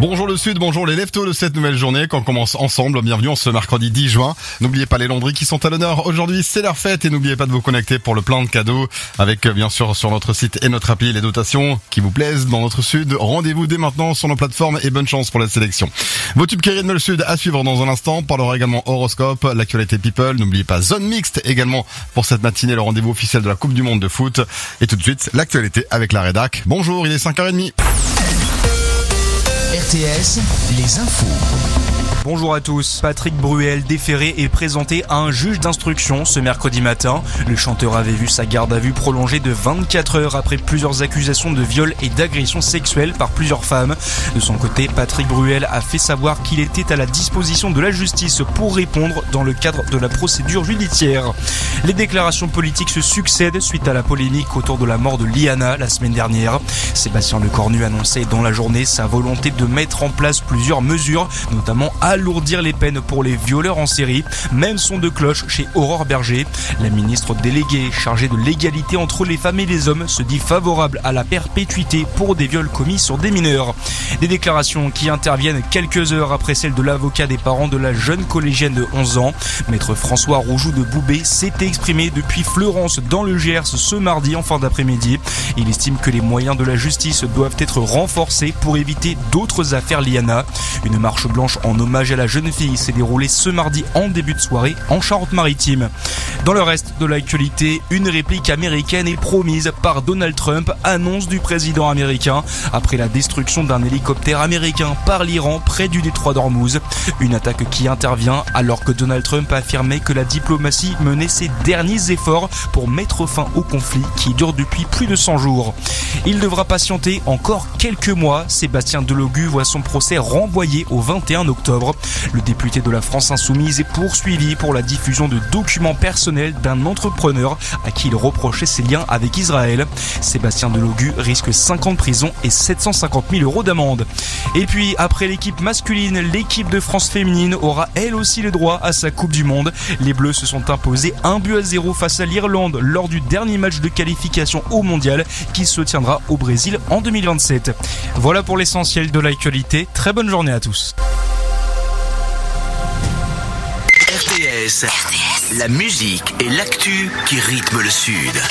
Bonjour le Sud, bonjour les leftos de cette nouvelle journée qu'on commence ensemble. Bienvenue en ce mercredi 10 juin. N'oubliez pas les laundries qui sont à l'honneur. Aujourd'hui, c'est leur fête et n'oubliez pas de vous connecter pour le plein de cadeaux avec bien sûr sur notre site et notre appli les dotations qui vous plaisent dans notre Sud. Rendez-vous dès maintenant sur nos plateformes et bonne chance pour la sélection. Vos tubes qui rythment le Sud à suivre dans un instant. On parlera également horoscope, l'actualité people. N'oubliez pas zone mixte également pour cette matinée, le rendez-vous officiel de la Coupe du Monde de foot. Et tout de suite, l'actualité avec la rédac. Bonjour, il est 5h30. RTS, les infos. Bonjour à tous. Patrick Bruel déféré et présenté à un juge d'instruction ce mercredi matin. Le chanteur avait vu sa garde à vue prolongée de 24 heures après plusieurs accusations de viol et d'agression sexuelle par plusieurs femmes. De son côté, Patrick Bruel a fait savoir qu'il était à la disposition de la justice pour répondre dans le cadre de la procédure judiciaire. Les déclarations politiques se succèdent suite à la polémique autour de la mort de Liana la semaine dernière. Sébastien Lecornu annonçait dans la journée sa volonté de mettre en place plusieurs mesures, notamment alourdir les peines pour les violeurs en série. Même son de cloche chez Aurore Berger. La ministre déléguée chargée de l'égalité entre les femmes et les hommes se dit favorable à la perpétuité pour des viols commis sur des mineurs. Des déclarations qui interviennent quelques heures après celles de l'avocat des parents de la jeune collégienne de 11 ans. Maître François Roujoux de Boubé s'est exprimé depuis Fleurance dans le Gers ce mardi en fin d'après-midi. Il estime que les moyens de la justice doivent être renforcés pour éviter d'autres affaires Liana. Une marche blanche en hommage à la jeune fille s'est déroulée ce mardi en début de soirée en Charente-Maritime. Dans le reste de l'actualité, une réplique américaine est promise par Donald Trump, annonce du président américain, après la destruction d'un hélicoptère américain par l'Iran près du détroit d'Ormuz. Une attaque qui intervient alors que Donald Trump a affirmé que la diplomatie menait ses derniers efforts pour mettre fin au conflit qui dure depuis plus de 100 jours. Il devra patienter encore quelques mois. Sébastien Delogu voit son procès renvoyé au 21 octobre. Le député de la France Insoumise est poursuivi pour la diffusion de documents personnels d'un entrepreneur à qui il reprochait ses liens avec Israël. Sébastien Delogu risque 5 ans de prison et 750 000 € d'amende. Et puis, après l'équipe masculine, l'équipe de France féminine aura elle aussi le droit à sa Coupe du Monde. Les Bleus se sont imposés 1-0 face à l'Irlande lors du dernier match de qualification au Mondial qui se tiendra au Brésil en 2027. Voilà pour l'essentiel de l'actualité. Très bonne journée à tous. RTS, la musique et l'actu qui rythment le Sud.